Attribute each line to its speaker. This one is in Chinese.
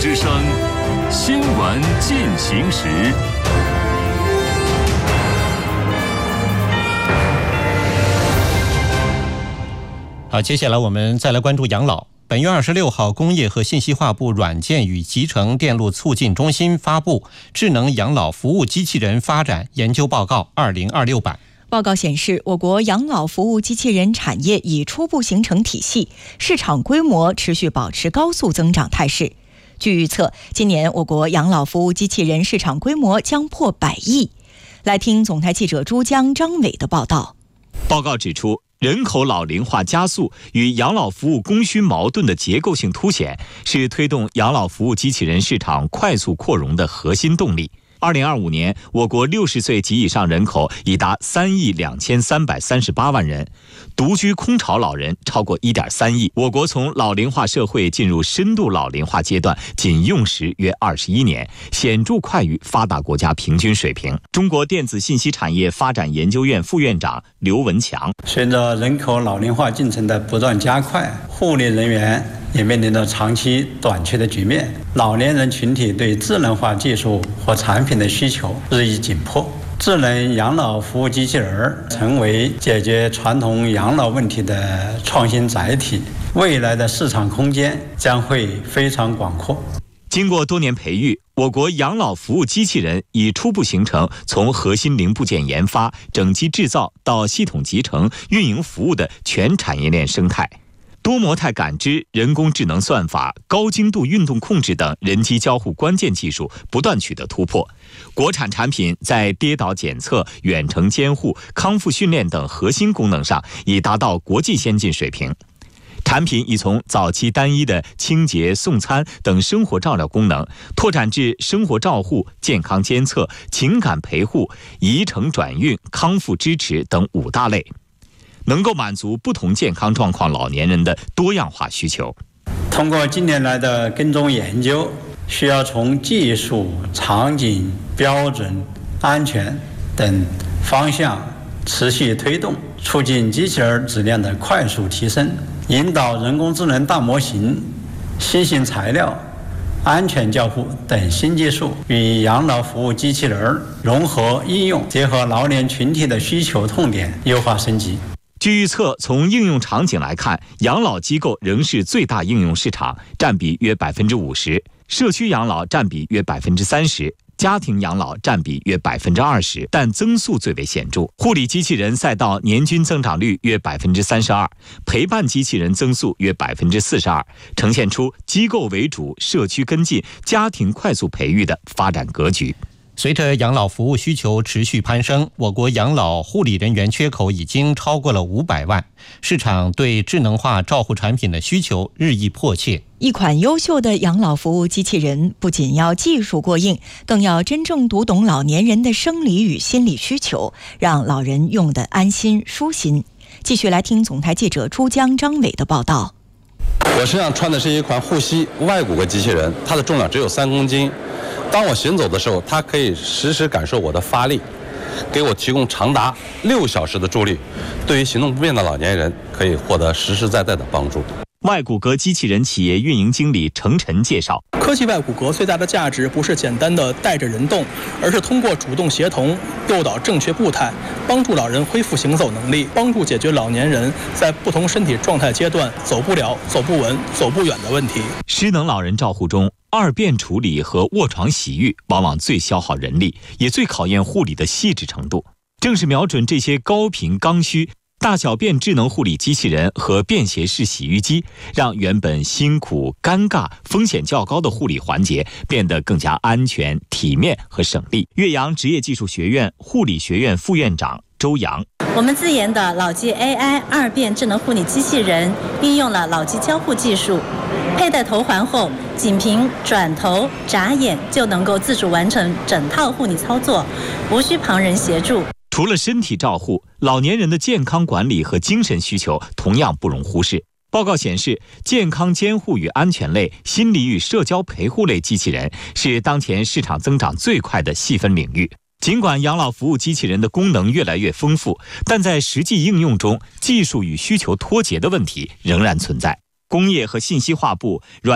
Speaker 1: 之声，新闻进行时。
Speaker 2: 好，接下来我们再来关注养老。本月26号，工业和信息化部软件与集成电路促进中心发布《智能养老服务机器人发展研究报告2026版》。
Speaker 3: 报告显示，我国养老服务机器人产业已初步形成体系，市场规模持续保持高速增长态势。据预测，今年我国养老服务机器人市场规模将破100亿。来听总台记者朱江、张伟的报道。
Speaker 4: 报告指出，人口老龄化加速与养老服务供需矛盾的结构性凸显，是推动养老服务机器人市场快速扩容的核心动力。2025年，我国60岁及以上人口已达3亿2338万人，独居空巢老人超过1.3亿。我国从老龄化社会进入深度老龄化阶段，仅用时约21年，显著快于发达国家平均水平。中国电子信息产业发展研究院副院长刘文强：
Speaker 5: 随着人口老龄化进程的不断加快，护理人员也面临着长期短缺的局面，老年人群体对智能化技术和产品的需求日益紧迫。智能养老服务机器人成为解决传统养老问题的创新载体，未来的市场空间将会非常广阔。
Speaker 4: 经过多年培育，我国养老服务机器人已初步形成从核心零部件研发、整机制造到系统集成、运营服务的全产业链生态。多模态感知、人工智能算法、高精度运动控制等人机交互关键技术不断取得突破，国产产品在跌倒检测、远程监护、康复训练等核心功能上已达到国际先进水平。产品已从早期单一的清洁、送餐等生活照料功能，拓展至生活照护、健康监测、情感陪护、移程转运、康复支持等5大类，能够满足不同健康状况老年人的多样化需求。
Speaker 5: 通过近年来的跟踪研究，需要从技术、场景、标准、安全等方向持续推动，促进机器人质量的快速提升，引导人工智能大模型、新型材料、安全交互等新技术与养老服务机器人融合应用，结合老年群体的需求痛点，优化升级。
Speaker 4: 据预测，从应用场景来看，养老机构仍是最大应用市场，占比约50%；社区养老占比约30%；家庭养老占比约20%，但增速最为显著。护理机器人赛道年均增长率约32%，陪伴机器人增速约42%，呈现出机构为主、社区跟进、家庭快速培育的发展格局。
Speaker 2: 随着养老服务需求持续攀升，我国养老护理人员缺口已经超过了500万，市场对智能化照护产品的需求日益迫切。
Speaker 3: 一款优秀的养老服务机器人不仅要技术过硬，更要真正读懂老年人的生理与心理需求，让老人用得安心舒心。继续来听总台记者朱江、张伟的报道。
Speaker 6: 我身上穿的是一款护膝外骨骼机器人，它的重量只有3公斤。当我行走的时候，它可以实时感受我的发力，给我提供长达6小时的助力，对于行动不便的老年人可以获得实实在在的帮助。
Speaker 4: 外骨骼机器人企业运营经理程晨介绍，
Speaker 7: 科技外骨骼最大的价值不是简单的带着人动，而是通过主动协同诱导正确步态，帮助老人恢复行走能力，帮助解决老年人在不同身体状态阶段走不了、走不稳、走不远的问题。
Speaker 4: 失能老人照护中，二便处理和卧床洗浴往往最消耗人力，也最考验护理的细致程度。正是瞄准这些高频刚需，大小便智能护理机器人和便携式洗浴机，让原本辛苦、尴尬、风险较高的护理环节变得更加安全、体面和省力。岳阳职业技术学院护理学院副院长周阳，
Speaker 8: 我们自研的老机 AI 二便智能护理机器人运用了老机交互技术，佩戴头环后，仅凭转头、眨眼就能够自主完成整套护理操作，无需旁人协助。
Speaker 4: 除了身体照护，老年人的健康管理和精神需求同样不容忽视。报告显示，健康监护与安全类、心理与社交陪护类机器人是当前市场增长最快的细分领域。尽管养老服务机器人的功能越来越丰富，但在实际应用中，技术与需求脱节的问题仍然存在。工业和信息化部软